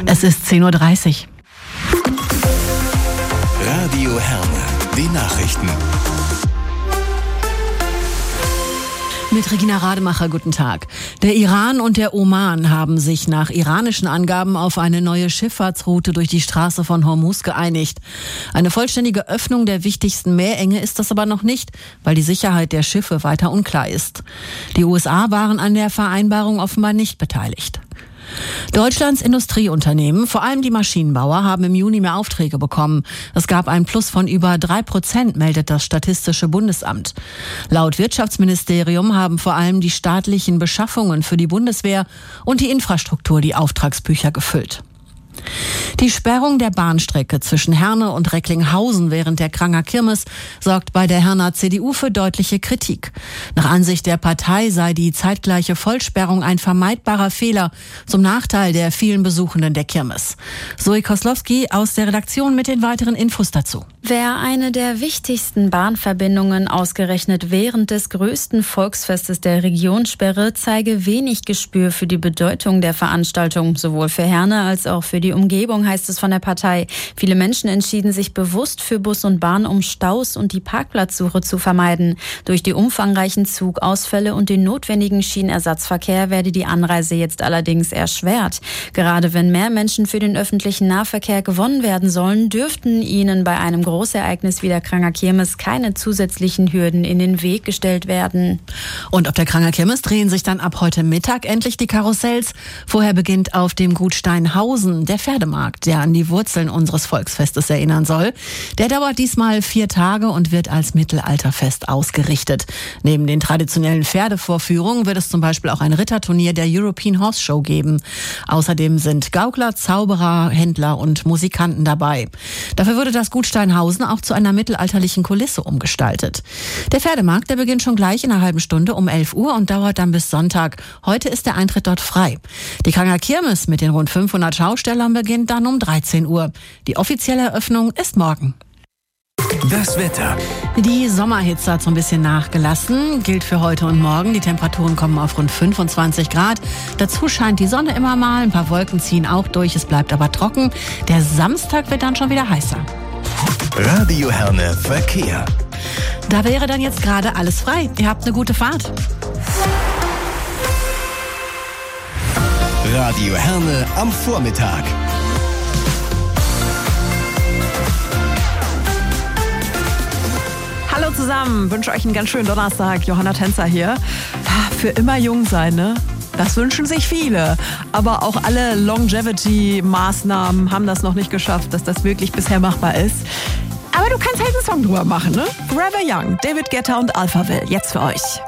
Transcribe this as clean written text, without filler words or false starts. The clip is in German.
Es ist 10:30 Uhr. Radio Herne, die Nachrichten. Mit Regina Rademacher, guten Tag. Der Iran und der Oman haben sich nach iranischen Angaben auf eine neue Schifffahrtsroute durch die Straße von Hormuz geeinigt. Eine vollständige Öffnung der wichtigsten Meerenge ist das aber noch nicht, weil die Sicherheit der Schiffe weiter unklar ist. Die USA waren an der Vereinbarung offenbar nicht beteiligt. Deutschlands Industrieunternehmen, vor allem die Maschinenbauer, haben im Juni mehr Aufträge bekommen. Es gab einen Plus von über 3%, meldet das Statistische Bundesamt. Laut Wirtschaftsministerium haben vor allem die staatlichen Beschaffungen für die Bundeswehr und die Infrastruktur die Auftragsbücher gefüllt. Die Sperrung der Bahnstrecke zwischen Herne und Recklinghausen während der Kranger Kirmes sorgt bei der Herner CDU für deutliche Kritik. Nach Ansicht der Partei sei die zeitgleiche Vollsperrung ein vermeidbarer Fehler zum Nachteil der vielen Besuchenden der Kirmes. Zoe Koslowski aus der Redaktion mit den weiteren Infos dazu. Wer eine der wichtigsten Bahnverbindungen ausgerechnet während des größten Volksfestes der Region sperre, zeige wenig Gespür für die Bedeutung der Veranstaltung, sowohl für Herne als auch für die Umgebung, heißt es von der Partei. Viele Menschen entschieden sich bewusst für Bus und Bahn, um Staus und die Parkplatzsuche zu vermeiden. Durch die umfangreichen Zugausfälle und den notwendigen Schienenersatzverkehr werde die Anreise jetzt allerdings erschwert. Gerade wenn mehr Menschen für den öffentlichen Nahverkehr gewonnen werden sollen, dürften ihnen bei einem Großereignis wie der Kranger Kirmes keine zusätzlichen Hürden in den Weg gestellt werden. Und auf der Kranger Kirmes drehen sich dann ab heute Mittag endlich die Karussells. Vorher beginnt auf dem Gut Steinhausen der Pferdemarkt, der an die Wurzeln unseres Volksfestes erinnern soll. Der dauert diesmal 4 Tage und wird als Mittelalterfest ausgerichtet. Neben den traditionellen Pferdevorführungen wird es zum Beispiel auch ein Ritterturnier der European Horse Show geben. Außerdem sind Gaukler, Zauberer, Händler und Musikanten dabei. Dafür wurde das Gut Steinhausen auch zu einer mittelalterlichen Kulisse umgestaltet. Der Pferdemarkt, der beginnt schon gleich in einer halben Stunde um 11 Uhr und dauert dann bis Sonntag. Heute ist der Eintritt dort frei. Die Kranger Kirmes mit den rund 500 Schaustellern beginnt dann um 13 Uhr. Die offizielle Eröffnung ist morgen. Das Wetter. Die Sommerhitze hat so ein bisschen nachgelassen, gilt für heute und morgen. Die Temperaturen kommen auf rund 25 Grad. Dazu scheint die Sonne immer mal, ein paar Wolken ziehen auch durch, es bleibt aber trocken. Der Samstag wird dann schon wieder heißer. Radio Herne Verkehr. Da wäre dann jetzt gerade alles frei. Ihr habt eine gute Fahrt. Radio Herne am Vormittag. Hallo zusammen, wünsche euch einen ganz schönen Donnerstag. Johanna Tänzer hier. Für immer jung sein, ne? Das wünschen sich viele. Aber auch alle Longevity-Maßnahmen haben das noch nicht geschafft, dass das wirklich bisher machbar ist. Aber du kannst halt einen Song drüber machen, ne? Forever Young, David Guetta und Alphaville, jetzt für euch.